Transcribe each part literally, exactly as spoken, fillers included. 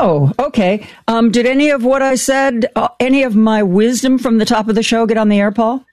Oh, okay. Um, did any of what I said, uh, any of my wisdom from the top of the show get on the air, Paul?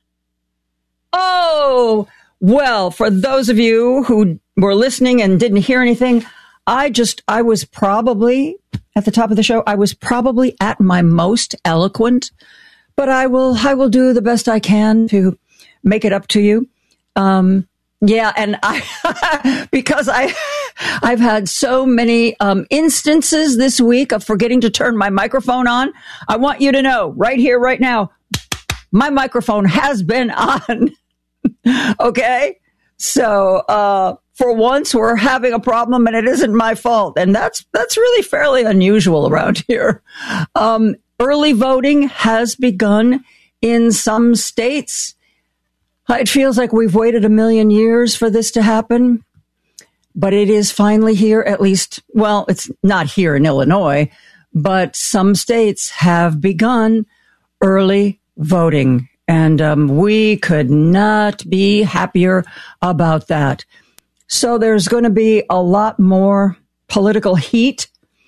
Oh, well, for those of you who were listening and didn't hear anything, I just, I was probably at the top of the show. I was probably at my most eloquent, but I will, I will do the best I can to make it up to you. Um, yeah. And I, because I, I've had so many, um, instances this week of forgetting to turn my microphone on. I want you to know right here, right now, my microphone has been on. Okay. So, uh, for once we're having a problem and it isn't my fault. And that's, that's really fairly unusual around here. Um, early voting has begun in some states. It feels like we've waited a million years for this to happen, but it is finally here, at least. Well, it's not here in Illinois, but some states have begun early voting. And um, we could not be happier about that. So there's going to be a lot more political heat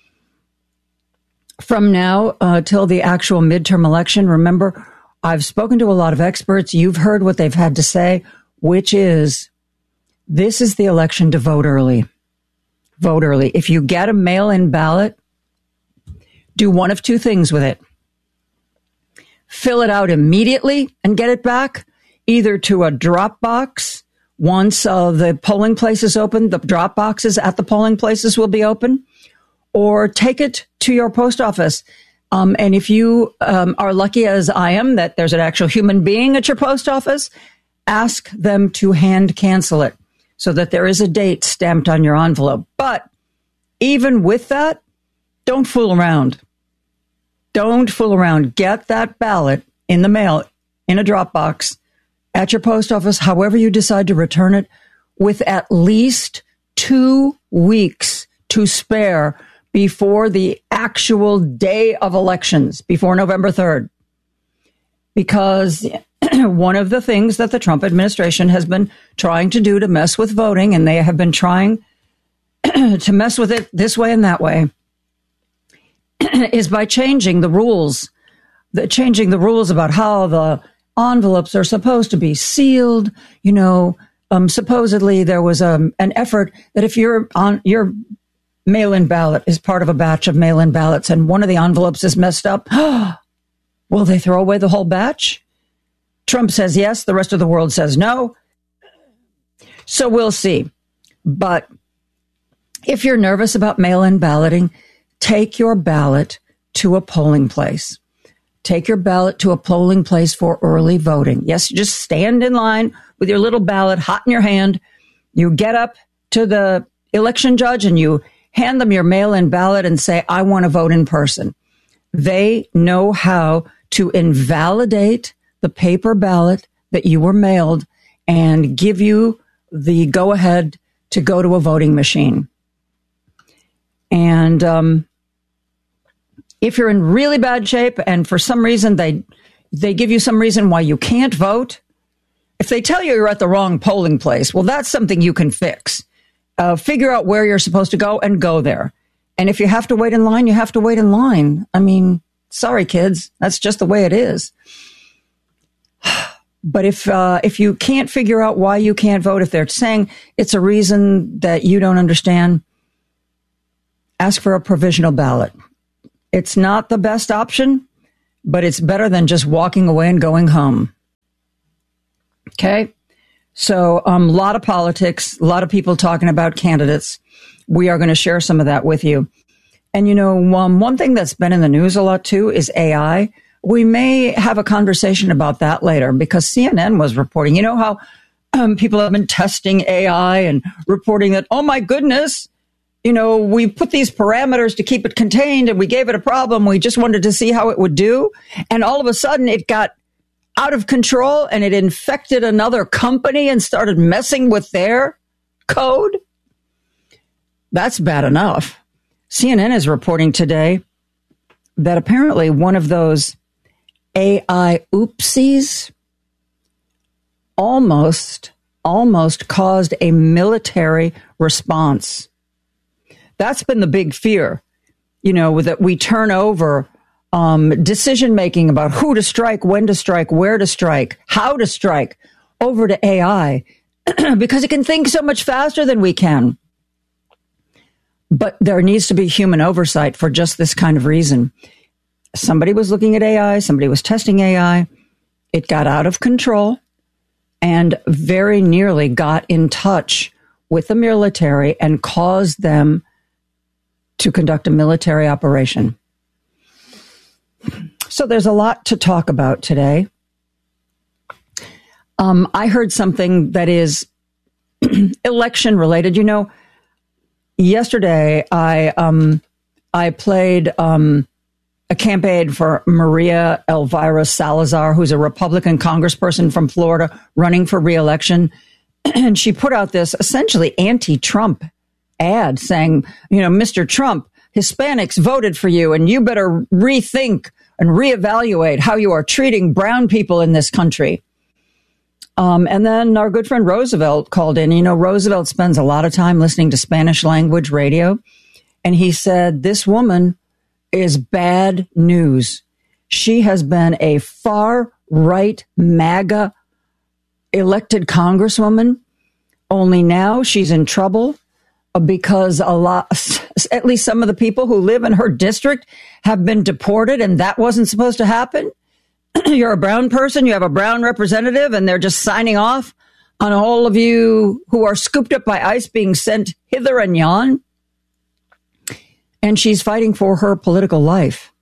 from now uh, till the actual midterm election. Remember, I've spoken to a lot of experts. You've heard what they've had to say, which is this is the election to vote early. Vote early. If you get a mail-in ballot, do one of two things with it. Fill it out immediately and get it back, either to a drop box. Once uh, the polling place is open, the drop boxes at the polling places will be open, or take it to your post office. Um, and if you um, are lucky, as I am, that there's an actual human being at your post office, ask them to hand cancel it so that there is a date stamped on your envelope. But even with that, don't fool around. Don't fool around. Get that ballot in the mail, in a drop box, at your post office, however you decide to return it, with at least two weeks to spare before the actual day of elections, before November third. Because one of the things that the Trump administration has been trying to do to mess with voting, and they have been trying to mess with it this way and that way, is by changing the rules, the, changing the rules about how the envelopes are supposed to be sealed. You know, um, supposedly there was um, an effort that if you're on your mail-in ballot is part of a batch of mail-in ballots and one of the envelopes is messed up, will they throw away the whole batch? Trump says yes. The rest of the world says no. So we'll see. But if you're nervous about mail-in balloting, take your ballot to a polling place. Take your ballot to a polling place for early voting. Yes, you just stand in line with your little ballot hot in your hand. You get up to the election judge and you hand them your mail-in ballot and say, I want to vote in person. They know how to invalidate the paper ballot that you were mailed and give you the go-ahead to go to a voting machine. And um, if you're in really bad shape and for some reason they they give you some reason why you can't vote, if they tell you you're at the wrong polling place, well, that's something you can fix. Uh, figure out where you're supposed to go and go there. And if you have to wait in line, you have to wait in line. I mean, sorry, kids. That's just the way it is. But if uh, if you can't figure out why you can't vote, if they're saying it's a reason that you don't understand, ask for a provisional ballot. It's not the best option, but it's better than just walking away and going home. Okay? So a um, lot of politics, a lot of people talking about candidates. We are going to share some of that with you. And, you know, um, one thing that's been in the news a lot, too, is A I. We may have a conversation about that later because C N N was reporting, you know how um, people have been testing A I and reporting that, oh, my goodness, you know, we put these parameters to keep it contained and we gave it a problem. We just wanted to see how it would do. And all of a sudden it got out of control and it infected another company and started messing with their code. That's bad enough. C N N is reporting today that apparently one of those A I oopsies almost, almost caused a military response. That's been the big fear, you know, that we turn over um, decision making about who to strike, when to strike, where to strike, how to strike over to A I because it can think so much faster than we can. But there needs to be human oversight for just this kind of reason. Somebody was looking at A I, somebody was testing A I. It got out of control and very nearly got in touch with the military and caused them to conduct a military operation. So there's a lot to talk about today. Um, I heard something that is election related. You know, yesterday I um, I played um, a campaign for Maria Elvira Salazar, who's a Republican congressperson from Florida running for re-election. And she put out this essentially anti-Trump ad saying, you know, Mister Trump, Hispanics voted for you and you better rethink and reevaluate how you are treating brown people in this country. Um, and then our good friend Roosevelt called in. You know, Roosevelt spends a lot of time listening to Spanish language radio. And he said, this woman is bad news. She has been a far right MAGA elected congresswoman. Only now she's in trouble because a lot, at least some of the people who live in her district have been deported, and that wasn't supposed to happen. You're a brown person, you have a brown representative, and they're just signing off on all of you who are scooped up by ICE being sent hither and yon. And she's fighting for her political life.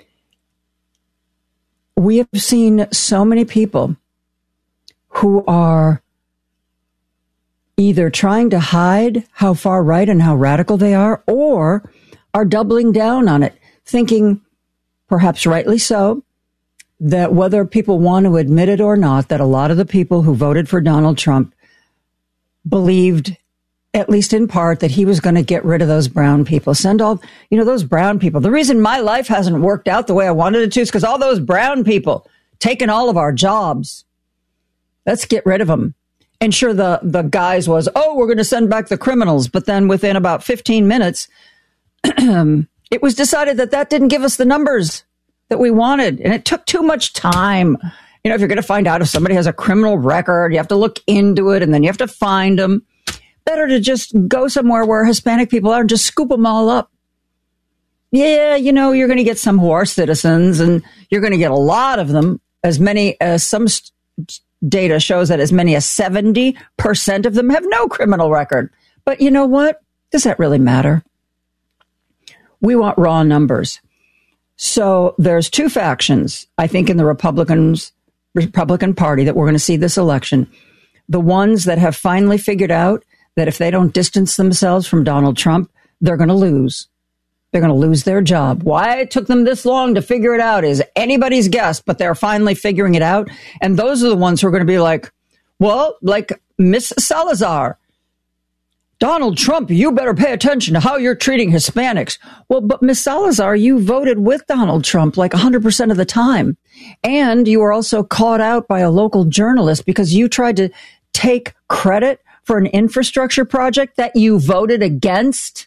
We have seen so many people who are either trying to hide how far right and how radical they are, or are doubling down on it, thinking, perhaps rightly so, that whether people want to admit it or not, that a lot of the people who voted for Donald Trump believed, at least in part, that he was going to get rid of those brown people. Send all, you know, those brown people. The reason my life hasn't worked out the way I wanted it to is because all those brown people taking all of our jobs. Let's get rid of them. And sure, the, the guise was, oh, we're going to send back the criminals. But then within about fifteen minutes, it was decided that that didn't give us the numbers that we wanted. And it took too much time. You know, if you're going to find out if somebody has a criminal record, you have to look into it and then you have to find them. Better to just go somewhere where Hispanic people are and just scoop them all up. Yeah, you know, you're going to get some who are citizens and you're going to get a lot of them, as many as some st- data shows that as many as seventy percent of them have no criminal record. But you know what? Does that really matter? We want raw numbers. So there's two factions, I think, in the Republicans, Republican Party that we're going to see this election. The ones that have finally figured out that if they don't distance themselves from Donald Trump, they're going to lose. They're going to lose their job. Why it took them this long to figure it out is anybody's guess, but they're finally figuring it out. And those are the ones who are going to be like, well, like Miss Salazar, Donald Trump, you better pay attention to how you're treating Hispanics. Well, but Miss Salazar, you voted with Donald Trump like one hundred percent of the time. And you were also caught out by a local journalist because you tried to take credit for an infrastructure project that you voted against.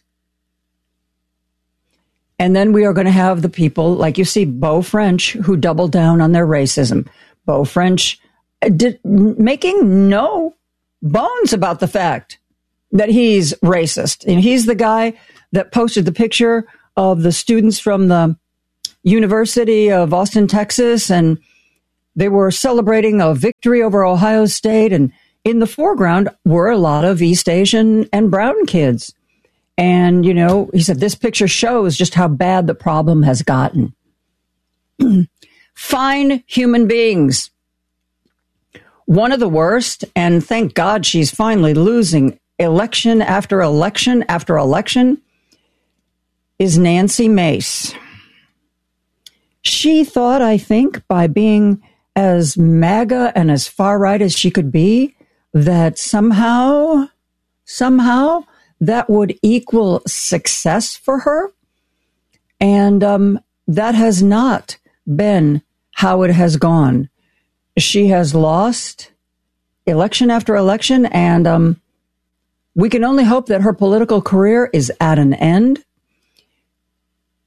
And then we are going to have the people, like you see, Beau French, who doubled down on their racism. Beau French did, making no bones about the fact that he's racist. And he's the guy that posted the picture of the students from the University of Austin, Texas, and they were celebrating a victory over Ohio State. And in the foreground were a lot of East Asian and brown kids. And, you know, he said, this picture shows just how bad the problem has gotten. Fine human beings. One of the worst, and thank God she's finally losing election after election after election, is Nancy Mace. She thought, I think, by being as MAGA and as far right as she could be, that somehow, somehow, that would equal success for her. And um, that has not been how it has gone. She has lost election after election, and um, we can only hope that her political career is at an end.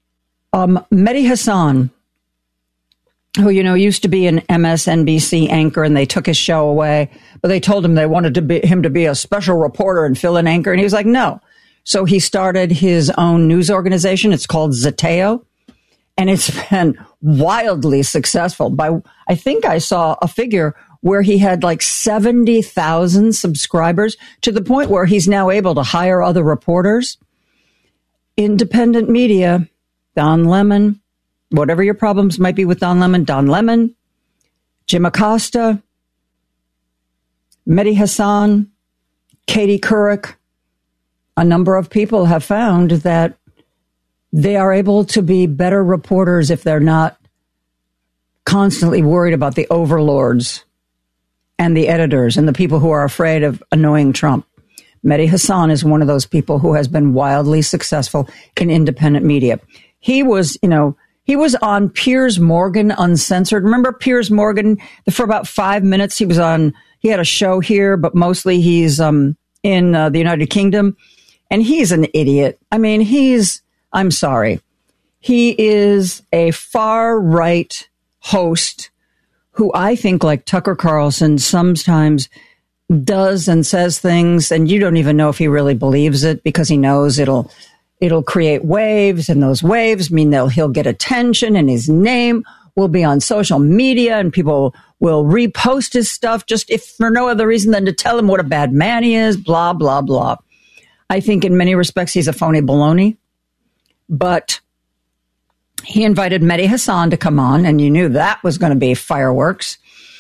Um, Mehdi Hassan, who, you know, used to be an M S N B C anchor, and they took his show away, but they told him they wanted to be, him to be a special reporter and fill an anchor. And he was like, no. So he started his own news organization. It's called Zeteo, and it's been wildly successful. By, I think I saw a figure where he had like seventy thousand subscribers, to the point where he's now able to hire other reporters. Independent media, Don Lemon, whatever your problems might be with Don Lemon, Don Lemon, Jim Acosta, Mehdi Hassan, Katie Couric, a number of people have found that they are able to be better reporters if they're not constantly worried about the overlords and the editors and the people who are afraid of annoying Trump. Mehdi Hassan is one of those people who has been wildly successful in independent media. He was, you know, he was on Piers Morgan Uncensored. Remember Piers Morgan? For about five minutes, he was on, he had a show here, but mostly he's um, in uh, the United Kingdom. And he's an idiot. I mean, he's, I'm sorry. He is a far right host who I think, like Tucker Carlson, sometimes does and says things, and you don't even know if he really believes it, because he knows it'll it'll create waves, and those waves mean they'll he'll get attention, and his name will be on social media, and people will repost his stuff just if for no other reason than to tell him what a bad man he is, blah, blah, blah. I think in many respects he's a phony baloney, but he invited Mehdi Hassan to come on, and you knew that was going to be fireworks.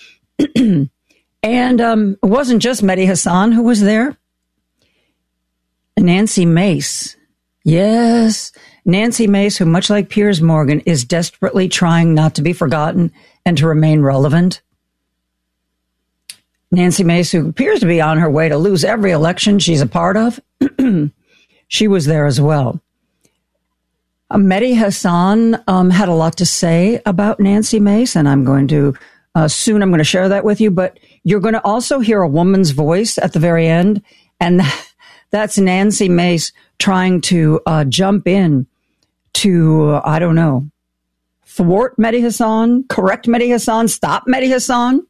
And um, it wasn't just Mehdi Hassan who was there. Nancy Mace. Yes, Nancy Mace, who, much like Piers Morgan, is desperately trying not to be forgotten and to remain relevant. Nancy Mace, who appears to be on her way to lose every election she's a part of, she was there as well. Uh, Mehdi Hassan um, had a lot to say about Nancy Mace, and I'm going to, uh, soon I'm going to share that with you, but you're going to also hear a woman's voice at the very end, and that's Nancy Mace trying to uh, jump in to, uh, I don't know, thwart Mehdi Hassan, correct Mehdi Hassan, stop Mehdi Hassan.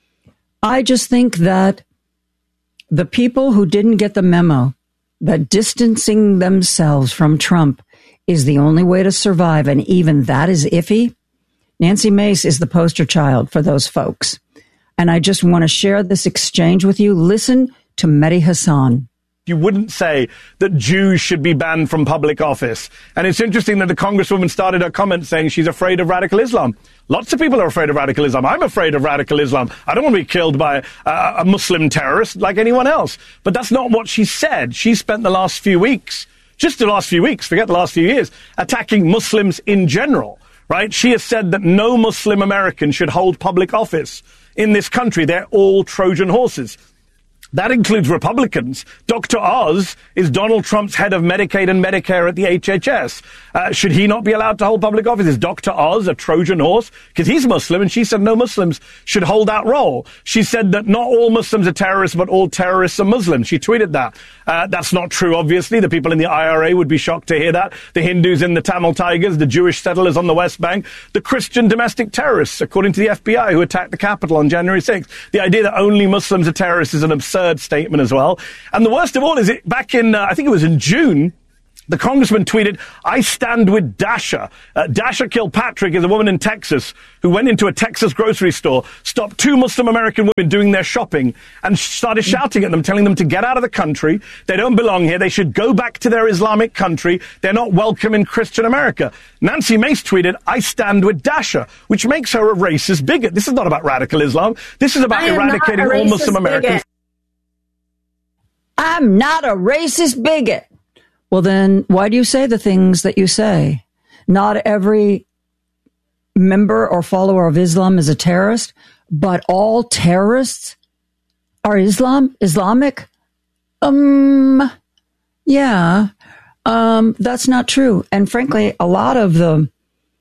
I just think that the people who didn't get the memo that distancing themselves from Trump is the only way to survive, and even that is iffy. Nancy Mace is the poster child for those folks. And I just want to share this exchange with you. Listen to Mehdi Hassan. You wouldn't say that Jews should be banned from public office. And it's interesting that the Congresswoman started her comment saying she's afraid of radical Islam. Lots of people are afraid of radical Islam. I'm afraid of radical Islam. I don't want to be killed by uh, a Muslim terrorist like anyone else. But that's not what she said. She spent the last few weeks, just the last few weeks, forget the last few years, attacking Muslims in general, right? She has said that no Muslim American should hold public office in this country. They're all Trojan horses. That includes Republicans. Doctor Oz is Donald Trump's head of Medicaid and Medicare at the H H S. Uh, should he not be allowed to hold public office? Is Doctor Oz a Trojan horse? Because he's Muslim, and she said no Muslims should hold that role. She said that not all Muslims are terrorists, but all terrorists are Muslims. She tweeted that. Uh, that's not true, obviously. The people in the I R A would be shocked to hear that. The Hindus in the Tamil Tigers, the Jewish settlers on the West Bank, the Christian domestic terrorists, according to the F B I, who attacked the Capitol on January sixth. The idea that only Muslims are terrorists is an absurd statement as well. And the worst of all is it back in, uh, I think it was in June, the congressman tweeted, "I stand with Dasha." Uh, Dasha Kilpatrick is a woman in Texas who went into a Texas grocery store, stopped two Muslim American women doing their shopping, and started shouting at them, telling them to get out of the country. They don't belong here. They should go back to their Islamic country. They're not welcome in Christian America. Nancy Mace tweeted, "I stand with Dasha," which makes her a racist bigot. This is not about radical Islam. This is about eradicating all Muslim Americans. I'm not a racist bigot. Well, then why do you say the things that you say? Not every member or follower of Islam is a terrorist, but all terrorists are Islam, Islamic? Um, yeah, um, that's not true. And frankly, a lot of the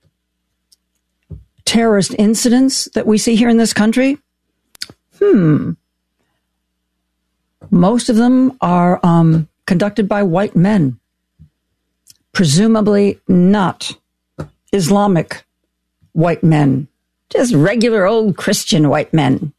terrorist incidents that we see here in this country, hmm, most of them are um, conducted by white men, presumably not Islamic white men, just regular old Christian white men.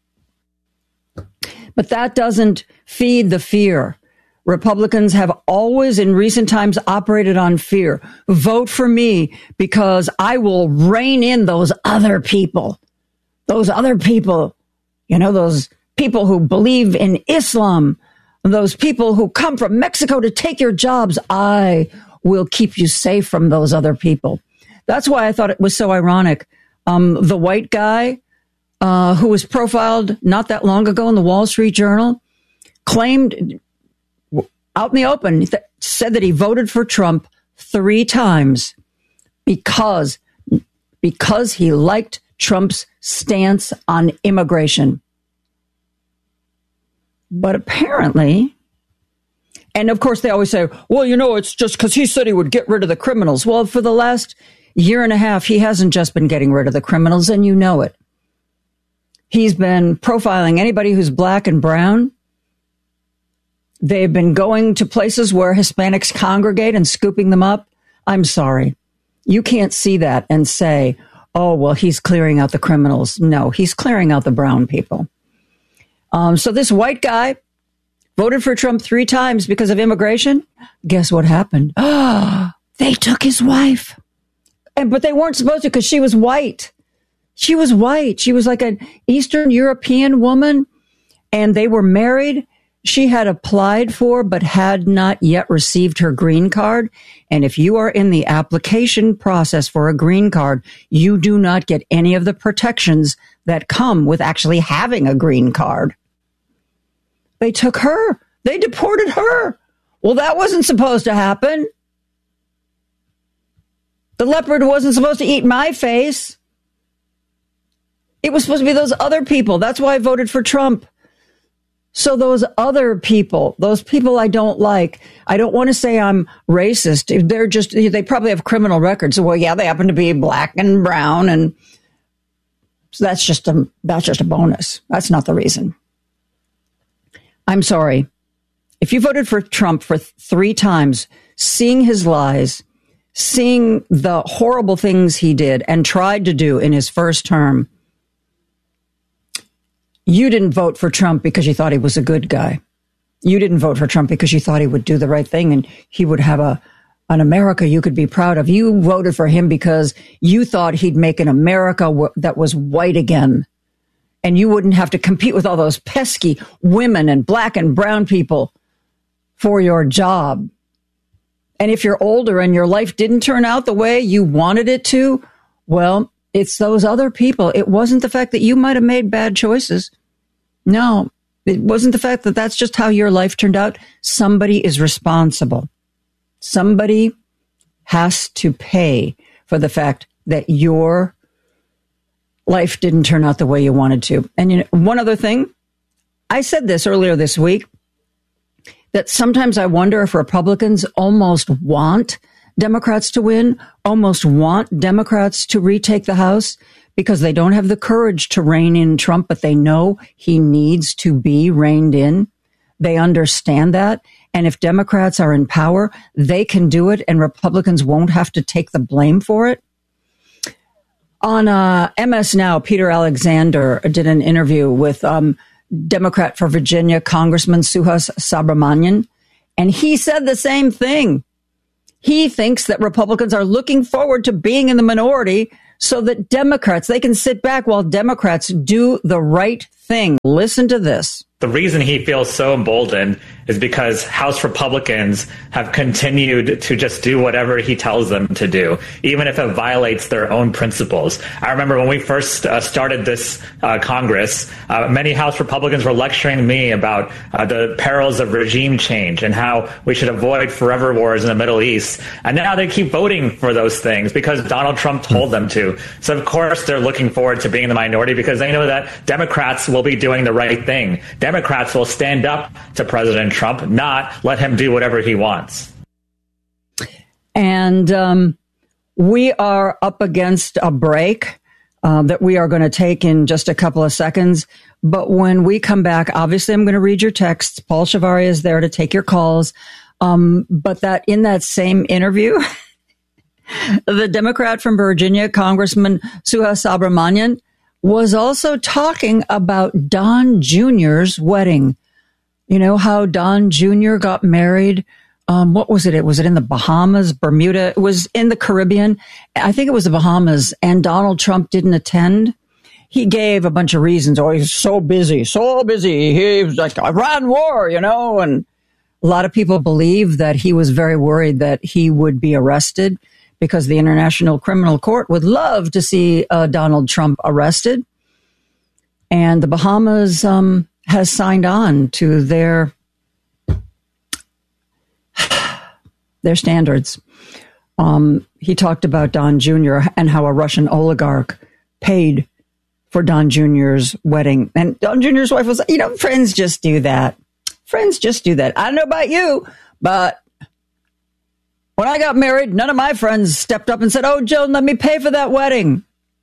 But that doesn't feed the fear. Republicans have always in recent times operated on fear. Vote for me because I will rein in those other people. Those other people, you know, those people who believe in Islam, those people who come from Mexico to take your jobs. I will keep you safe from those other people. That's why I thought it was so ironic. Um, the white guy uh, who was profiled not that long ago in the Wall Street Journal claimed out in the open, th- said that he voted for Trump three times because, because he liked Trump's stance on immigration. But apparently, and of course they always say, well, you know, it's just because he said he would get rid of the criminals. Well, for the last year and a half, he hasn't just been getting rid of the criminals, and you know it. He's been profiling anybody who's black and brown. They've been going to places where Hispanics congregate and scooping them up. I'm sorry. You can't see that and say, oh, well, he's clearing out the criminals. No, he's clearing out the brown people. Um, so this white guy voted for Trump three times because of immigration. Guess what happened? Oh, they took his wife. And but they weren't supposed to because she was white. She was white. She was like an Eastern European woman, and they were married. She had applied for but had not yet received her green card. And if you are in the application process for a green card, you do not get any of the protections that come with actually having a green card. They took her. They deported her. Well, that wasn't supposed to happen. The leopard wasn't supposed to eat my face. It was supposed to be those other people. That's why I voted for Trump. So those other people, those people I don't like, I don't want to say I'm racist. They're just, they probably have criminal records. Well, yeah, they happen to be black and brown. And so that's just a, that's just a bonus. That's not the reason. I'm sorry. If you voted for Trump for th- three times, seeing his lies, seeing the horrible things he did and tried to do in his first term, you didn't vote for Trump because you thought he was a good guy. You didn't vote for Trump because you thought he would do the right thing and he would have a an America you could be proud of. You voted for him because you thought he'd make an America w- that was white again. And you wouldn't have to compete with all those pesky women and black and brown people for your job. And if you're older and your life didn't turn out the way you wanted it to, well, it's those other people. It wasn't the fact that you might have made bad choices. No, it wasn't the fact that that's just how your life turned out. Somebody is responsible. Somebody has to pay for the fact that your life didn't turn out the way you wanted to. And you know, one other thing, I said this earlier this week, that sometimes I wonder if Republicans almost want Democrats to win, almost want Democrats to retake the House because they don't have the courage to rein in Trump, but they know he needs to be reined in. They understand that. And if Democrats are in power, they can do it and Republicans won't have to take the blame for it. On uh, M S Now, Peter Alexander did an interview with um, Democrat for Virginia, Congressman Suhas Subramanian, and he said the same thing. He thinks that Republicans are looking forward to being in the minority so that Democrats, they can sit back while Democrats do the right thing. Listen to this. The reason he feels so emboldened is because House Republicans have continued to just do whatever he tells them to do, even if it violates their own principles. I remember when we first uh, started this uh, Congress, uh, many House Republicans were lecturing me about uh, the perils of regime change and how we should avoid forever wars in the Middle East. And now they keep voting for those things because Donald Trump told them to. So, of course, they're looking forward to being in the minority because they know that Democrats will be doing the right thing. Democrats will stand up to President Trump, not let him do whatever he wants. And um, we are up against a break uh, that we are going to take in just a couple of seconds. But when we come back, obviously, I'm going to read your texts. Paul Shivari is there to take your calls. Um, but that in that same interview, The Democrat from Virginia, Congressman Suha Subramanian, was also talking about Don Junior's wedding. You know how Don Junior got married? Um, what was it? Was it in the Bahamas, Bermuda? It was in the Caribbean. I think it was the Bahamas, and Donald Trump didn't attend. He gave a bunch of reasons. Oh, he's so busy, so busy. He was like, Iran war, you know, and a lot of people believe that he was very worried that he would be arrested because the International Criminal Court would love to see uh, Donald Trump arrested. And the Bahamas um, has signed on to their their standards. Um, he talked about Don Junior and how a Russian oligarch paid for Don Junior's wedding. And Don Junior's wife was, you know, friends just do that. Friends just do that. I don't know about you, but when I got married, none of my friends stepped up and said, oh, Joan, let me pay for that wedding.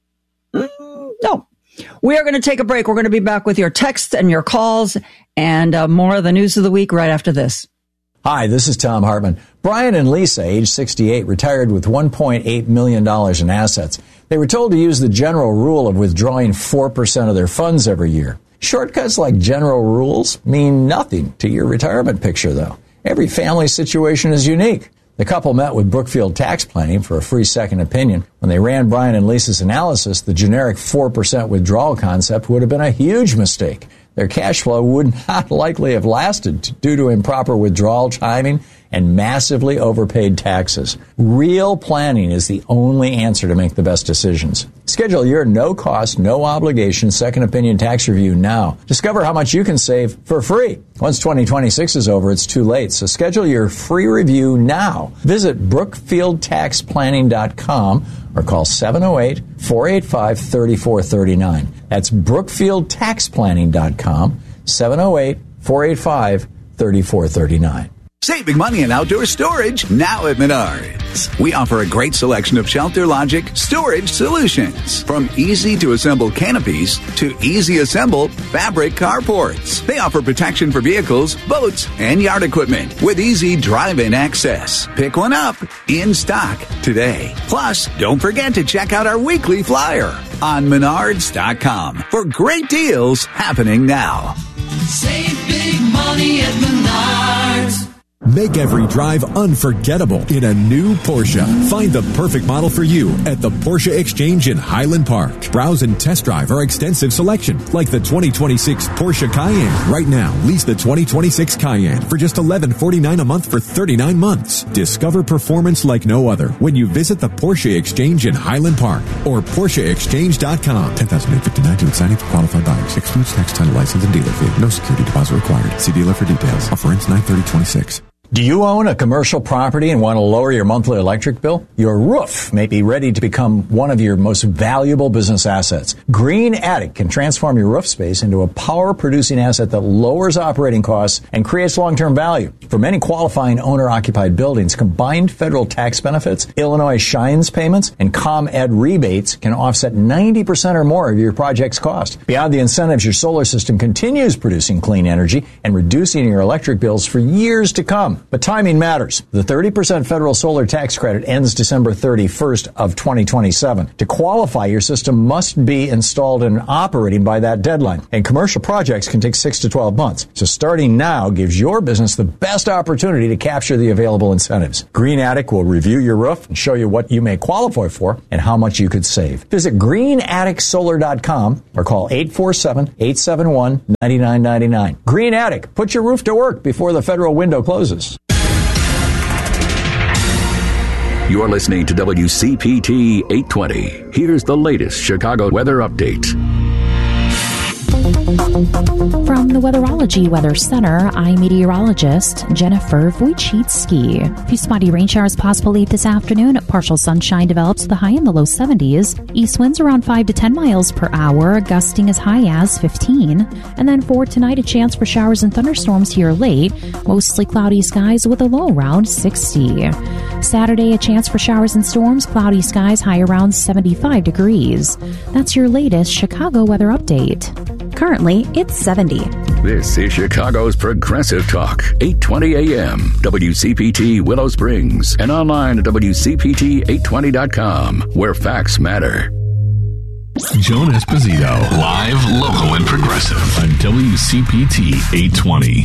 Mm, no. We are going to take a break. We're going to be back with your texts and your calls and uh, more of the news of the week right after this. Hi, this is Tom Hartman. Brian and Lisa, age sixty-eight, retired with one point eight million dollars in assets. They were told to use the general rule of withdrawing four percent of their funds every year. Shortcuts like general rules mean nothing to your retirement picture, though. Every family situation is unique. The couple met with Brookfield Tax Planning for a free second opinion. When they ran Brian and Lisa's analysis, the generic four percent withdrawal concept would have been a huge mistake. Their cash flow would not likely have lasted due to improper withdrawal timing and massively overpaid taxes. Real planning is the only answer to make the best decisions. Schedule your no-cost, no-obligation second opinion tax review now. Discover how much you can save for free. Once twenty twenty-six is over, it's too late, so schedule your free review now. Visit brookfield tax planning dot com or call seven oh eight, four eight five, three four three nine. That's brookfield tax planning dot com, seven oh eight, four eight five, three four three nine. Saving money in outdoor storage now at Menards. We offer a great selection of Shelter Logic storage solutions. From easy to assemble canopies to easy assemble fabric carports. They offer protection for vehicles, boats, and yard equipment with easy drive-in access. Pick one up in stock today. Plus, don't forget to check out our weekly flyer on menards dot com for great deals happening now. Save big money at Menards. Make every drive unforgettable in a new Porsche. Find the perfect model for you at the Porsche Exchange in Highland Park. Browse and test drive our extensive selection, like the twenty twenty-six Porsche Cayenne. Right now, lease the twenty twenty-six Cayenne for just eleven dollars and forty-nine cents a month for thirty-nine months. Discover performance like no other when you visit the Porsche Exchange in Highland Park or Porsche Exchange dot com. ten thousand eight hundred fifty-nine dollars to signing for qualified buyers. Excludes tax, title, license, and dealer fee. No security deposit required. See dealer for details. Offer ends nine thirty twenty-six. Do you own a commercial property and want to lower your monthly electric bill? Your roof may be ready to become one of your most valuable business assets. Green Attic can transform your roof space into a power-producing asset that lowers operating costs and creates long-term value. For many qualifying owner-occupied buildings, combined federal tax benefits, Illinois Shines payments, and ComEd rebates can offset ninety percent or more of your project's cost. Beyond the incentives, your solar system continues producing clean energy and reducing your electric bills for years to come. But timing matters. The thirty percent federal solar tax credit ends December thirty-first of twenty twenty-seven. To qualify, your system must be installed and operating by that deadline. And commercial projects can take six to twelve months. So starting now gives your business the best opportunity to capture the available incentives. Green Attic will review your roof and show you what you may qualify for and how much you could save. Visit green attic solar dot com or call eight four seven, eight seven one, nine nine nine nine. Green Attic, put your roof to work before the federal window closes. You're listening to W C P T eight twenty. Here's the latest Chicago weather update. From the Weatherology Weather Center, I'm meteorologist Jennifer Wojcicki. A few spotty rain showers possible late this afternoon. Partial sunshine develops, the high in the low seventies. East winds around five to ten miles per hour, gusting as high as fifteen. And then for tonight, a chance for showers and thunderstorms here late. Mostly cloudy skies with a low around sixty. Saturday, a chance for showers and storms, cloudy skies, high around seventy-five degrees. That's your latest Chicago weather update. Currently, it's seventy. This is Chicago's Progressive Talk, eight twenty A M, W C P T Willow Springs, and online at W C P T eight twenty dot com, where facts matter. Joan Esposito, live, local, and progressive on W C P T eight twenty.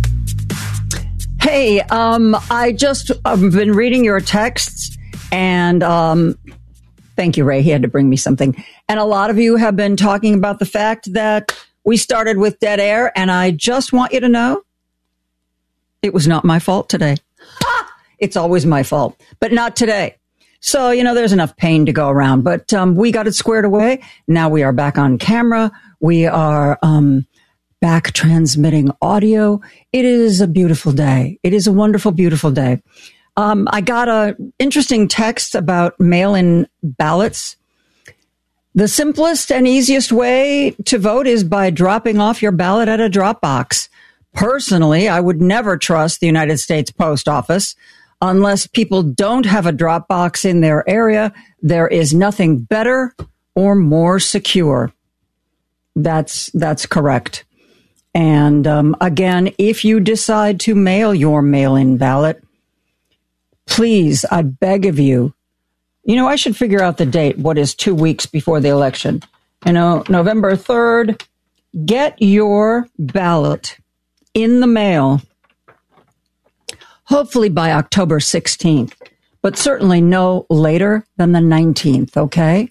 Hey, um, I just I've been reading your texts, and um, thank you, Ray. He had to bring me something. And a lot of you have been talking about the fact that we started with dead air, and I just want you to know it was not my fault today. Ha! It's always my fault, but not today. So, you know, there's enough pain to go around, but um, we got it squared away. Now we are back on camera. We are um, back transmitting audio. It is a beautiful day. It is a wonderful, beautiful day. Um, I got a interesting text about mail-in ballots. The simplest and easiest way to vote is by dropping off your ballot at a drop box. Personally, I would never trust the United States Post Office unless people don't have a drop box in their area. There is nothing better or more secure. That's that's correct. And um, again, if you decide to mail your mail-in ballot, please, I beg of you, you know, I should figure out the date. What is two weeks before the election? You know, November third, get your ballot in the mail, hopefully by October sixteenth, but certainly no later than the nineteenth, okay?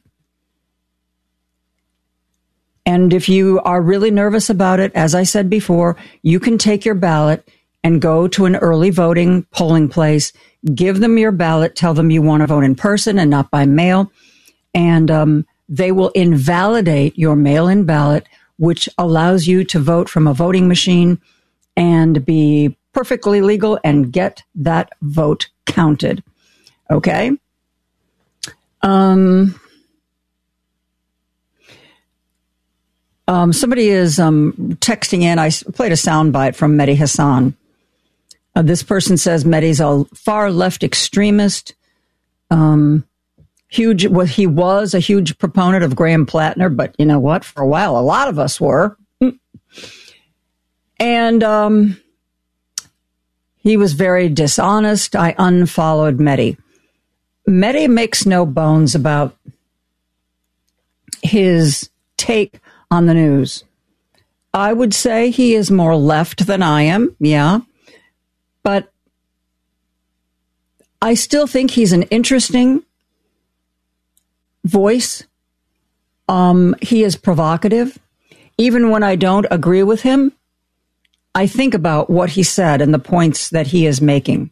And if you are really nervous about it, as I said before, you can take your ballot and go to an early voting polling place, give them your ballot, tell them you want to vote in person and not by mail, and um, they will invalidate your mail-in ballot, which allows you to vote from a voting machine and be perfectly legal and get that vote counted. Okay? Um... Um, somebody is um, texting in. I played a soundbite from Mehdi Hassan. Uh, this person says Mehdi's a far left extremist. Um, huge. Well, he was a huge proponent of Graham Plattner, but you know what? For a while, a lot of us were. And um, he was very dishonest. I unfollowed Mehdi. Mehdi makes no bones about his take on the news. I would say he is more left than I am, yeah. But I still think he's an interesting voice. Um, he is provocative. Even when I don't agree with him, I think about what he said and the points that he is making.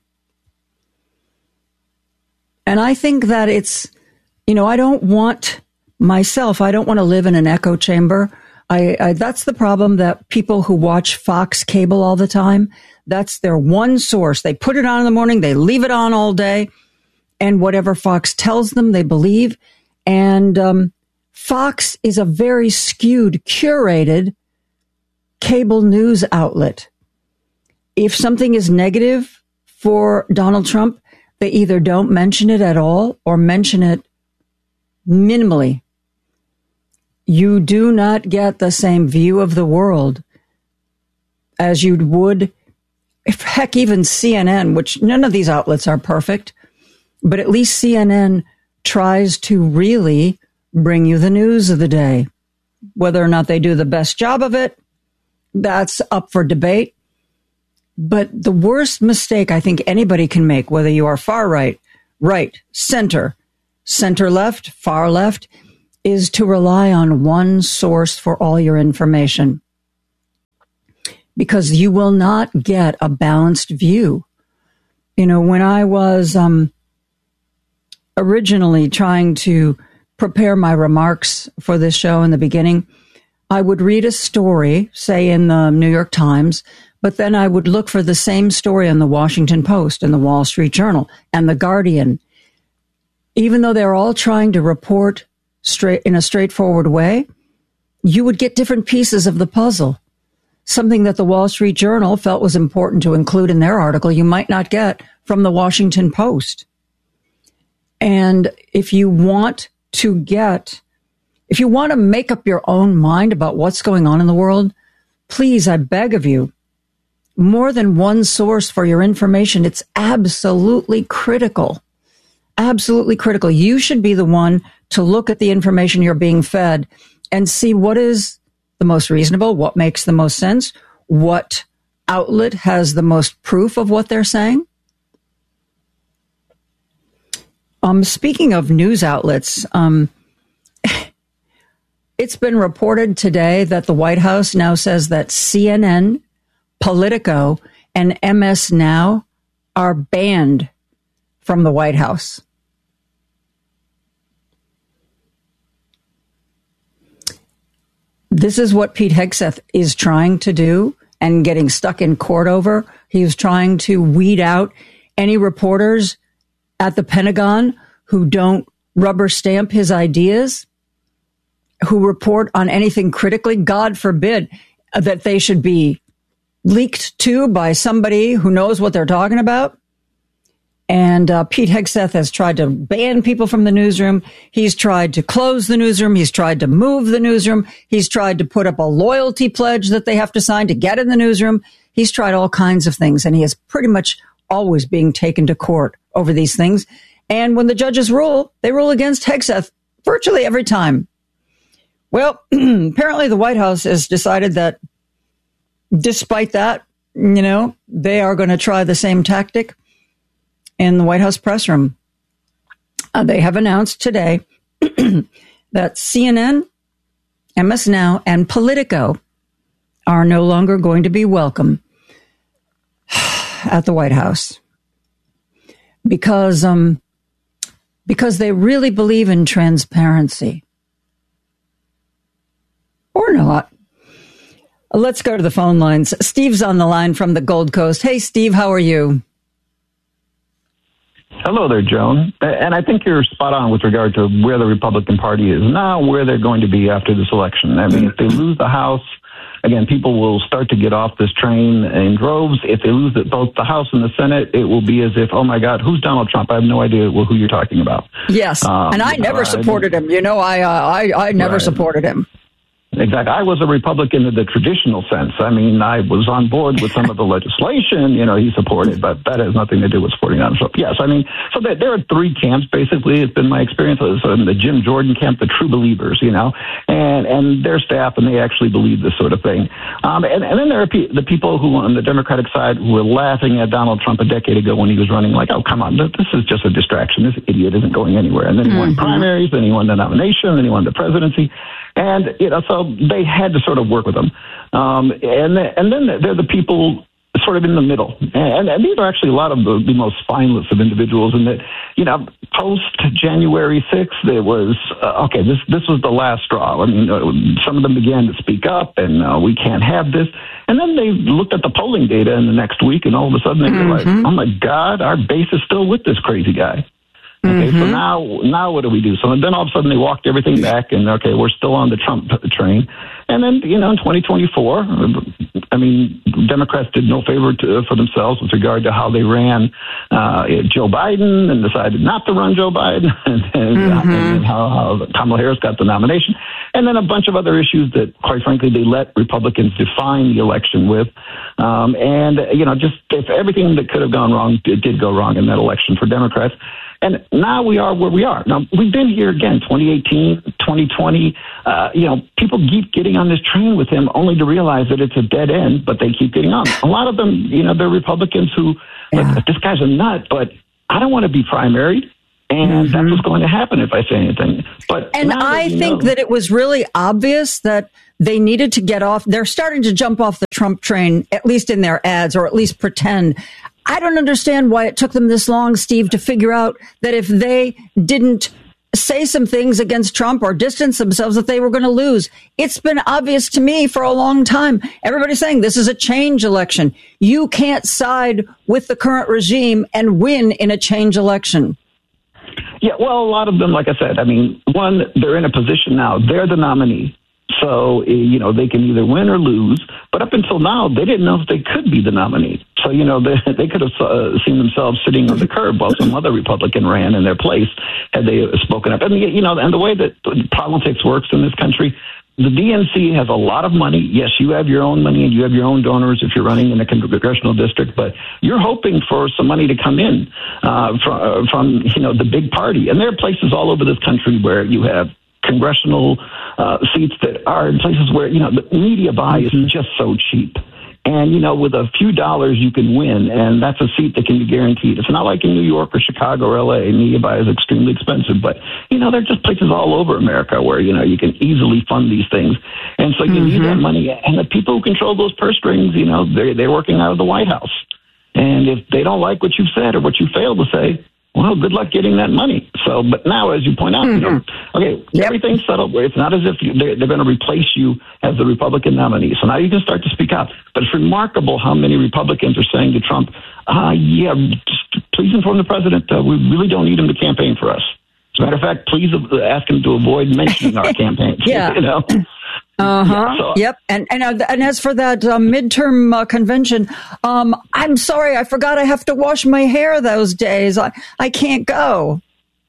And I think that it's, you know, I don't want myself, I don't want to live in an echo chamber. I, I that's the problem that people who watch Fox cable all the time, that's their one source. They put it on in the morning, they leave it on all day, and whatever Fox tells them, they believe. And um, Fox is a very skewed, curated cable news outlet. If something is negative for Donald Trump, they either don't mention it at all or mention it minimally. You do not get the same view of the world as you would, if heck, even C N N, which none of these outlets are perfect, but at least C N N tries to really bring you the news of the day. Whether or not they do the best job of it, that's up for debate. But the worst mistake I think anybody can make, whether you are far right, right, center, center left, far left, is to rely on one source for all your information. Because you will not get a balanced view. You know, when I was um, originally trying to prepare my remarks for this show in the beginning, I would read a story, say in the New York Times, but then I would look for the same story in the Washington Post and the Wall Street Journal and the Guardian. Even though they're all trying to report straight in a straightforward way, you would get different pieces of the puzzle. Something that the Wall Street Journal felt was important to include in their article, you might not get from the Washington Post. And if you want to get, if you want to make up your own mind about what's going on in the world, please, I beg of you, more than one source for your information. It's absolutely critical. Absolutely critical. You should be the one to look at the information you're being fed and see what is the most reasonable, what makes the most sense, what outlet has the most proof of what they're saying. Um, speaking of news outlets, um, it's been reported today that the White House now says that C N N, Politico, and M S Now are banned from the White House. This is what Pete Hegseth is trying to do and getting stuck in court over. He was trying to weed out any reporters at the Pentagon who don't rubber stamp his ideas, who report on anything critically. God forbid that they should be leaked to by somebody who knows what they're talking about. And uh, Pete Hegseth has tried to ban people from the newsroom. He's tried to close the newsroom. He's tried to move the newsroom. He's tried to put up a loyalty pledge that they have to sign to get in the newsroom. He's tried all kinds of things, and he is pretty much always being taken to court over these things. And when the judges rule, they rule against Hegseth virtually every time. Well, apparently the White House has decided that despite that, you know, they are going to try the same tactic in the White House press room. Uh, they have announced today that C N N, M S Now, and Politico are no longer going to be welcome at the White House because um, because they really believe in transparency. Or not. Let's go to the phone lines. Steve's on the line from the Gold Coast. Hey, Steve, how are you? Hello there, Joan. And I think you're spot on with regard to where the Republican Party is now, where they're going to be after this election. I mean, if they lose the House, again, people will start to get off this train in droves. If they lose both the House and the Senate, it will be as if, oh, my God, who's Donald Trump? I have no idea who you're talking about. Yes, um, and I never supported him. You know, I, uh, I, I never right. supported him. Exactly. I was a Republican in the traditional sense. I mean, I was on board with some of the legislation, you know, he supported, but that has nothing to do with supporting Donald Trump. Yes, I mean, so there, there are three camps, basically. It's been my experience. So in the Jim Jordan camp, the true believers, you know, and, and their staff, and they actually believe this sort of thing. Um, and, and then there are pe- the people who on the Democratic side who were laughing at Donald Trump a decade ago when he was running, like, oh, come on, this is just a distraction. This idiot isn't going anywhere. And then he mm-hmm. won primaries, then he won the nomination, then he won the presidency. And, you know, so they had to sort of work with them. Um, and, and then they're the people sort of in the middle. And, and these are actually a lot of the, the most spineless of individuals in that, you know, post January sixth, there was, uh, okay, this, this was the last straw. I mean, uh, some of them began to speak up and uh, we can't have this. And then they looked at the polling data in the next week and all of a sudden they realized, mm-hmm. oh my God, our base is still with this crazy guy. Okay, mm-hmm. so now, now what do we do? So then all of a sudden they walked everything back and, okay, we're still on the Trump train. And then, you know, in twenty twenty-four, I mean, Democrats did no favor to, for themselves with regard to how they ran uh, Joe Biden and decided not to run Joe Biden and, and, mm-hmm. and how, how Kamala Harris got the nomination. And then a bunch of other issues that, quite frankly, they let Republicans define the election with. Um, and, you know, just if everything that could have gone wrong did, did go wrong in that election for Democrats. And now we are where we are. Now, we've been here again, twenty eighteen, twenty twenty. Uh, you know, people keep getting on this train with him only to realize that it's a dead end, but they keep getting on. A lot of them, you know, they're Republicans who, yeah. like, this guy's a nut, but I don't want to be primaried. And mm-hmm. that's what's going to happen if I say anything. But And I that think know, that it was really obvious that they needed to get off. They're starting to jump off the Trump train, at least in their ads, or at least pretend. I don't understand why it took them this long, Steve, to figure out that if they didn't say some things against Trump or distance themselves, that they were going to lose. It's been obvious to me for a long time. Everybody's saying this is a change election. You can't side with the current regime and win in a change election. Yeah, well, a lot of them, like I said, I mean, one, they're in a position now. They're the nominee. So, you know, they can either win or lose. But up until now, they didn't know if they could be the nominee. So, you know, they, they could have uh, seen themselves sitting on the curb while some other Republican ran in their place had they spoken up. And, you know, and the way that politics works in this country, the D N C has a lot of money. Yes, you have your own money and you have your own donors if you're running in a congressional district, but you're hoping for some money to come in uh, from, uh, from, you know, the big party. And there are places all over this country where you have congressional uh, seats that are in places where, you know, the media buy is just so cheap. And, you know, with a few dollars, you can win, and that's a seat that can be guaranteed. It's not like in New York or Chicago or L A. Media buy is extremely expensive, but, you know, there are just places all over America where, you know, you can easily fund these things. And so you mm-hmm. need that money. And the people who control those purse strings, you know, they're, they're working out of the White House. And if they don't like what you've said or what you failed to say, well, good luck getting that money. So, but now, as you point out, mm-hmm. you know, okay, yep. everything's settled. It's not as if you, they're, they're going to replace you as the Republican nominee. So now you can start to speak out. But it's remarkable how many Republicans are saying to Trump, uh, yeah, just please inform the president. Uh, we really don't need him to campaign for us. As a matter of fact, please ask him to avoid mentioning our campaign. Yeah. You know? Uh-huh. Yeah, so, yep. And and uh, and as for that uh, midterm uh, convention, um, I'm sorry, I forgot I have to wash my hair those days. I, I can't go.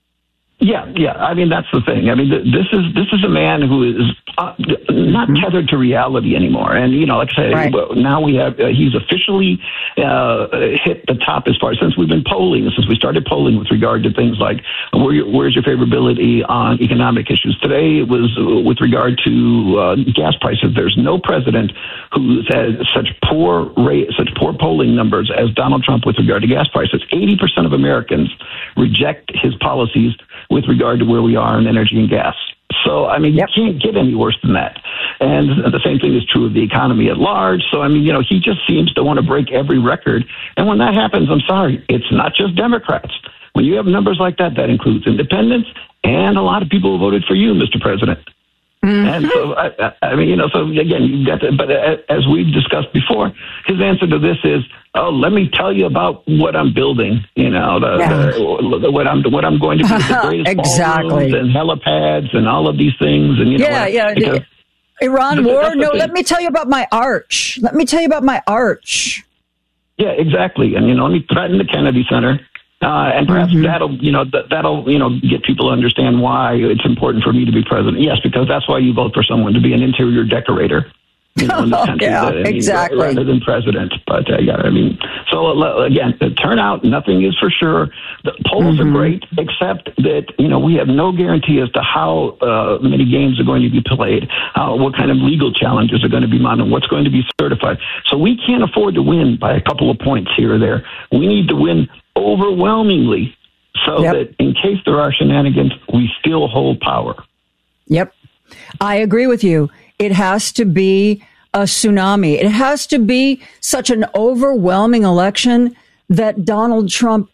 Yeah, yeah. I mean, that's the thing. I mean, th- this is this is a man who is uh, not tethered to reality anymore. And, you know, like I say, right. now we have, uh, he's officially uh, hit the top as far, since we've been polling, since we started polling with regard to things like where your, where's your favorability on economic issues. Today it was with regard to uh, gas prices. There's no president who's had such poor rate, such poor polling numbers as Donald Trump with regard to gas prices. eighty percent of Americans reject his policies with regard to where we are in energy and gas. So, I mean, yep. you can't get any worse than that. And the same thing is true of the economy at large. So, I mean, you know, he just seems to want to break every record. And when that happens, I'm sorry, it's not just Democrats. When you have numbers like that, that includes independents and a lot of people who voted for you, Mister President. Mm-hmm. And so, I, I mean, you know, so again, you've got to, but as we've discussed before, his answer to this is, oh, let me tell you about what I'm building, you know, the, yeah. the, the, what I'm what I'm going to do, the greatest exactly. ballrooms and helipads and all of these things. And, you know, yeah, yeah. Because, Iran war? No, let me tell you about my arch. Let me tell you about my arch. Yeah, exactly. And, you know, let me threaten the Kennedy Center. Uh, and perhaps mm-hmm. that'll, you know, th- that'll, you know, get people to understand why it's important for me to be president. Yes, because that's why you vote for someone to be an interior decorator, you know, in this country. yeah, that, I mean, exactly. Rather than president. But, uh, yeah, I mean, so uh, again, the turnout, nothing is for sure. The polls mm-hmm. are great, except that, you know, we have no guarantee as to how uh, many games are going to be played, uh, what kind of legal challenges are going to be mounted, what's going to be certified. So we can't afford to win by a couple of points here or there. We need to win overwhelmingly, so yep. that in case there are shenanigans, we still hold power. Yep. I agree with you. It has to be a tsunami. It has to be such an overwhelming election that Donald Trump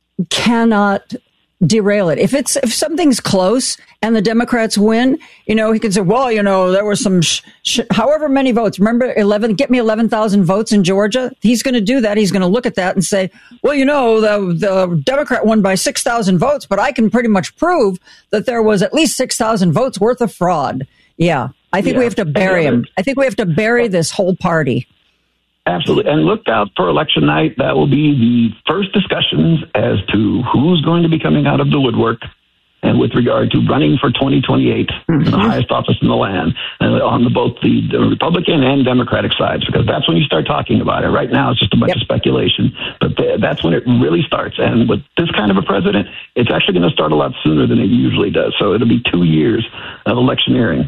cannot derail it. If it's if something's close and the Democrats win, you know, he can say, well, you know, there were some, sh- sh- however many votes. Remember, eleven, get me eleven thousand votes in Georgia. He's going to do that. He's going to look at that and say, well, you know, the, the Democrat won by six thousand votes, but I can pretty much prove that there was at least six thousand votes worth of fraud. Yeah. I think yeah. we have to bury him. I think we have to bury this whole party. Absolutely. And look out for election night. That will be the first discussions as to who's going to be coming out of the woodwork and with regard to running for twenty twenty-eight, mm-hmm. the highest office in the land, and on the, both the, the Republican and Democratic sides, because that's when you start talking about it. Right now, it's just a bunch yep. of speculation, but th- that's when it really starts. And with this kind of a president, it's actually going to start a lot sooner than it usually does. So it'll be two years of electioneering.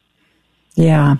Yeah.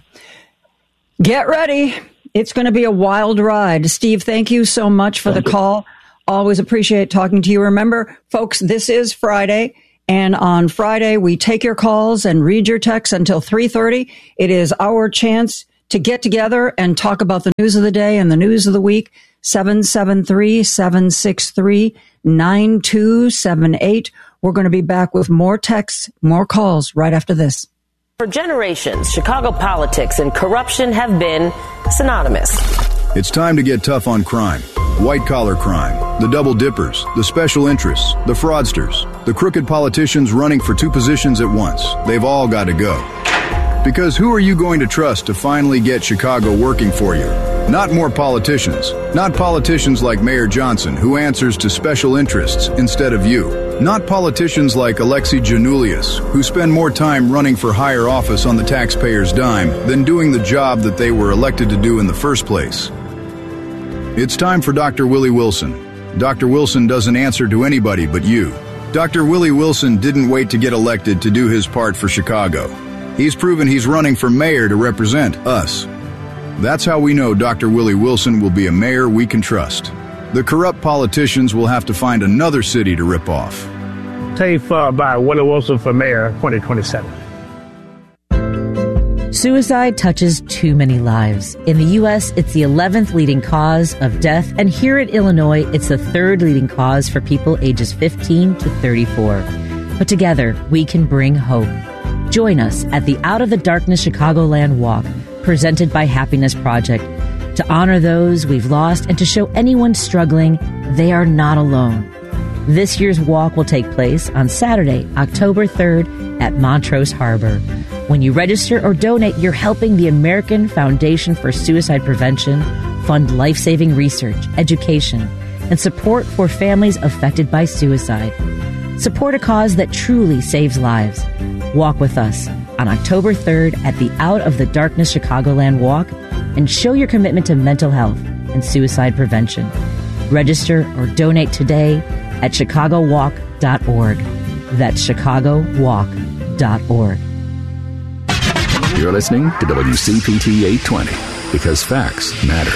Get ready. It's going to be a wild ride. Steve, thank you so much for thank the you. call. Always appreciate talking to you. Remember, folks, this is Friday, and on Friday, we take your calls and read your texts until three thirty. It is our chance to get together and talk about the news of the day and the news of the week. seven seven three, seven six three, nine two seven eight. We're going to be back with more texts, more calls right after this. For generations, Chicago politics and corruption have been synonymous. It's time to get tough on crime. White-collar crime, the double dippers, the special interests, the fraudsters, the crooked politicians running for two positions at once. They've all got to go. Because who are you going to trust to finally get Chicago working for you? Not more politicians. Not politicians like Mayor Johnson, who answers to special interests instead of you. Not politicians like Alexi Janulius, who spend more time running for higher office on the taxpayer's dime than doing the job that they were elected to do in the first place. It's time for Doctor Willie Wilson. Doctor Wilson doesn't answer to anybody but you. Doctor Willie Wilson didn't wait to get elected to do his part for Chicago. He's proven he's running for mayor to represent us. That's how we know Doctor Willie Wilson will be a mayor we can trust. The corrupt politicians will have to find another city to rip off. Tape uh, by Willie Wilson for mayor twenty twenty-seven. Suicide touches too many lives. In the U S, it's the eleventh leading cause of death, and here in Illinois, it's the third leading cause for people ages fifteen to thirty-four. But together, we can bring hope. Join us at the Out of the Darkness Chicagoland Walk, presented by Happiness Project, to honor those we've lost and to show anyone struggling they are not alone. This year's walk will take place on Saturday, October third at Montrose Harbor. When you register or donate, you're helping the American Foundation for Suicide Prevention fund life-saving research, education, and support for families affected by suicide. Support a cause that truly saves lives. Walk with us on October third at the Out of the Darkness Chicagoland Walk and show your commitment to mental health and suicide prevention. Register or donate today at chicago walk dot org. That's chicago walk dot org. You're listening to W C P T eight twenty because facts matter.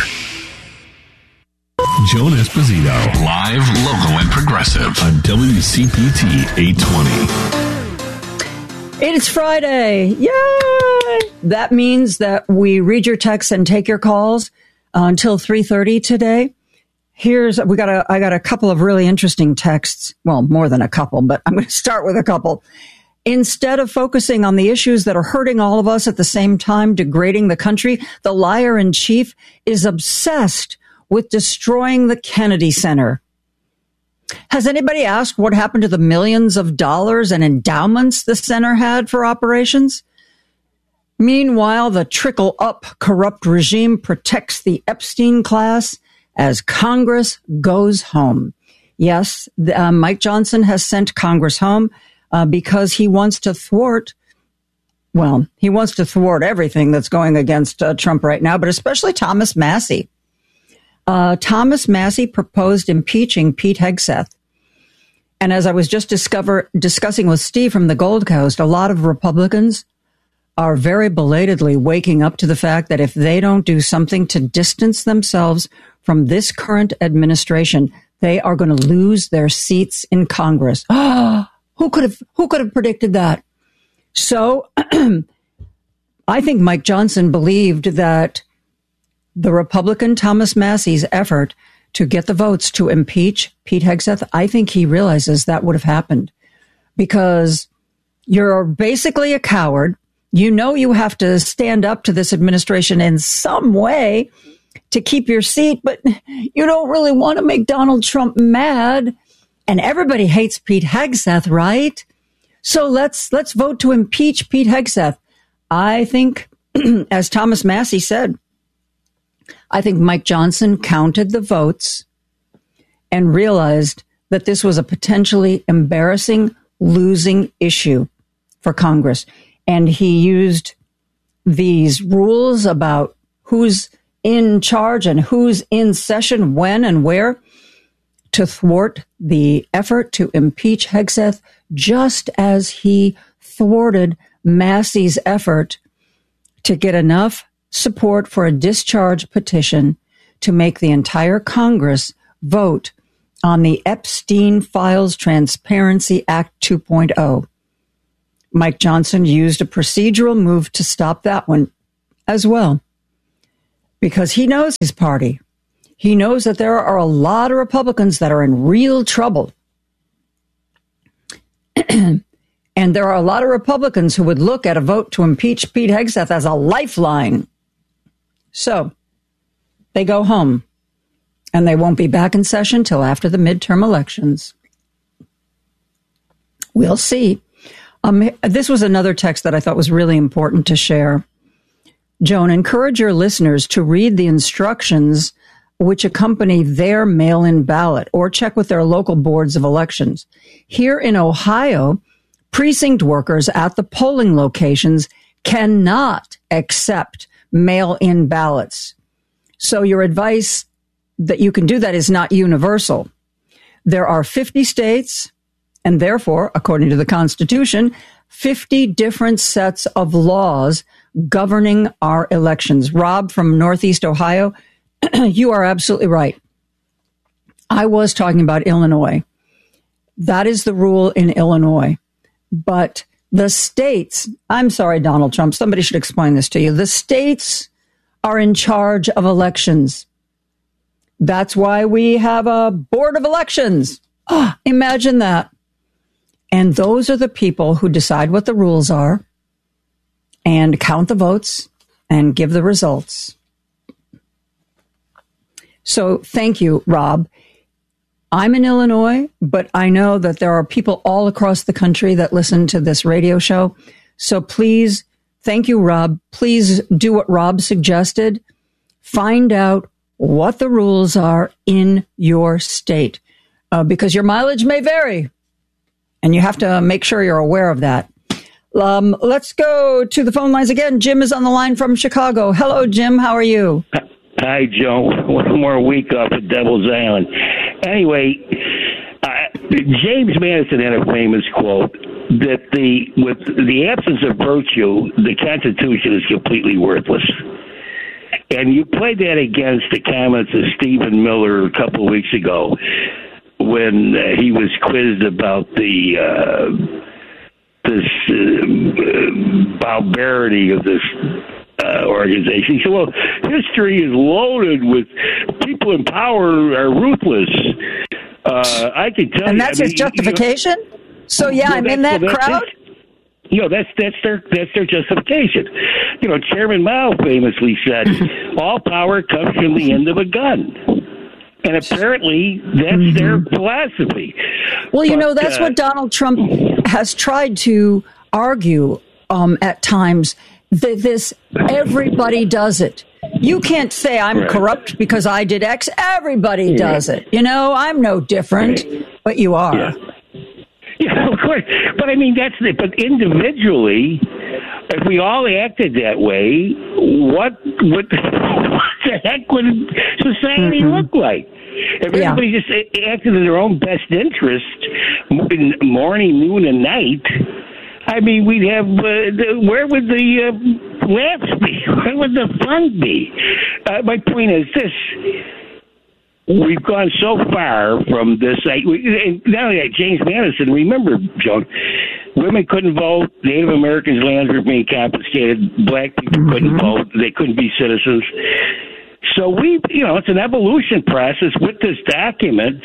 Joan Esposito, live, local, and progressive on W C P T eight twenty. It's Friday. Yay! That means that we read your texts and take your calls uh, until three thirty today. Here's, we got a, I got a couple of really interesting texts. Well, more than a couple, but I'm going to start with a couple. Instead of focusing on the issues that are hurting all of us at the same time, degrading the country, the liar in chief is obsessed with destroying the Kennedy Center. Has anybody asked what happened to the millions of dollars and endowments the center had for operations? Meanwhile, the trickle-up corrupt regime protects the Epstein class as Congress goes home. Yes, uh, Mike Johnson has sent Congress home uh, because he wants to thwart, well, he wants to thwart everything that's going against uh, Trump right now, but especially Thomas Massie. Uh, Thomas Massie proposed impeaching Pete Hegseth. And as I was just discover, discussing with Steve from the Gold Coast, a lot of Republicans are very belatedly waking up to the fact that if they don't do something to distance themselves from this current administration, they are going to lose their seats in Congress. Oh, who could have, who could have predicted that? So I think Mike Johnson believed that the Republican Thomas Massie's effort to get the votes to impeach Pete Hegseth, I think he realizes that would have happened because you're basically a coward. You know you have to stand up to this administration in some way to keep your seat, but you don't really want to make Donald Trump mad. And everybody hates Pete Hegseth, right? So let's let's vote to impeach Pete Hegseth. I think, as Thomas Massie said, I think Mike Johnson counted the votes and realized that this was a potentially embarrassing, losing issue for Congress. And he used these rules about who's in charge and who's in session when and where to thwart the effort to impeach Hegseth, just as he thwarted Massie's effort to get enough support for a discharge petition to make the entire Congress vote on the Epstein Files Transparency Act two point oh. Mike Johnson used a procedural move to stop that one as well, because he knows his party. He knows that there are a lot of Republicans that are in real trouble. And there are a lot of Republicans who would look at a vote to impeach Pete Hegseth as a lifeline. So they go home, and they won't be back in session till after the midterm elections. We'll see. Um, this was another text that I thought was really important to share. Joan, encourage your listeners to read the instructions which accompany their mail-in ballot or check with their local boards of elections. Here in Ohio, precinct workers at the polling locations cannot accept mail-in ballots. So your advice that you can do that is not universal. There are fifty states, and therefore, according to the Constitution, fifty different sets of laws governing our elections. Rob from Northeast Ohio, you are absolutely right. I was talking about Illinois. That is the rule in Illinois. But the states, I'm sorry, Donald Trump, somebody should explain this to you. The states are in charge of elections. That's why we have a board of elections. Oh, imagine that. And those are the people who decide what the rules are and count the votes and give the results. So thank you, Rob. I'm in Illinois, but I know that there are people all across the country that listen to this radio show. So please, thank you, Rob. Please do what Rob suggested. Find out what the rules are in your state, uh, because your mileage may vary, and you have to make sure you're aware of that. Um, let's go to the phone lines again. Jim is on the line from Chicago. Hello, Jim. How are you? Hi, Joe. One more week off of Devil's Island. Anyway, uh, James Madison had a famous quote that the with the absence of virtue, the Constitution is completely worthless. And you played that against the comments of Stephen Miller a couple of weeks ago when uh, he was quizzed about the uh, this uh, barbarity of this uh, organization. He said, well, history is loaded with people in power are ruthless. Uh, I can tell and you. that's I his mean, justification? You know, so, yeah, well, I'm in that well, crowd? You know, that's that's their that's their justification. You know, Chairman Mao famously said, "All power comes from the end of a gun," and apparently that's mm-hmm. their philosophy. Well, you but, know, that's uh, what Donald Trump has tried to argue um, at times. That this everybody does it. You can't say I'm right. corrupt because I did X. Everybody yeah. does it. You know, I'm no different, right. but you are. Yeah. Yeah, of course. But I mean, that's the, but individually, if we all acted that way, what what, what the heck would society mm-hmm. look like? If yeah. everybody just acted in their own best interest, morning, noon, and night, I mean, we'd have, uh, the, where would the uh, laughs be? Where would the fun be? Uh, my point is this. We've gone so far from this. Like, not only that, James Madison, remember, Joan, women couldn't vote, Native Americans' lands were being confiscated, black people couldn't mm-hmm. vote, they couldn't be citizens. So we, you know, it's an evolution process with this document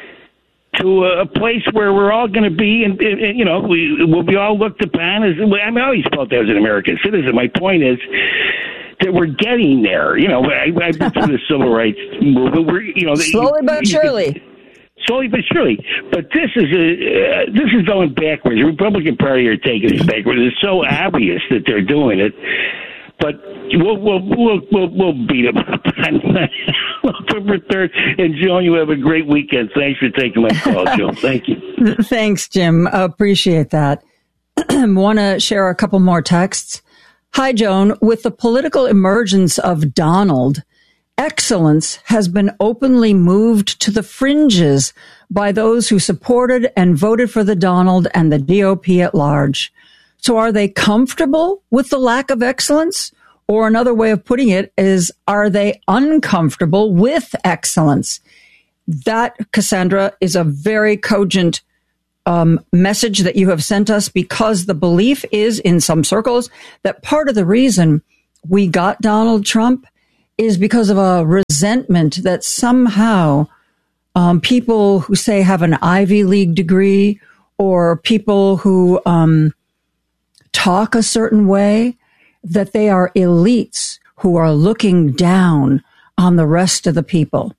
to a place where we're all going to be, and, and you know, we will be all looked upon as. I mean, I always felt that as an American citizen. My point is that we're getting there. You know, I, I've been through the civil rights movement. We're, you know, slowly but surely. Slowly but surely. But this is a uh, this is going backwards. The Republican Party are taking this backwards. It's so obvious that they're doing it. But we'll we'll we'll we'll, we'll beat them up on October third. And Joan, you have a great weekend. Thanks for taking my call, Joan. Thank you. Thanks, Jim. Appreciate that. Want to share a couple more texts? Hi, Joan. With the political emergence of Donald, excellence has been openly moved to the fringes by those who supported and voted for the Donald and the G O P at large. So are they comfortable with the lack of excellence? Or another way of putting it is, are they uncomfortable with excellence? That, Cassandra, is a very cogent um, message that you have sent us, because the belief is in some circles that part of the reason we got Donald Trump is because of a resentment that somehow um, people who say have an Ivy League degree, or people who um, talk a certain way, that they are elites who are looking down on the rest of the people.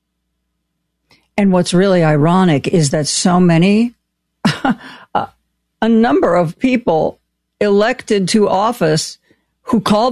And what's really ironic is that so many uh, a number of people elected to office who call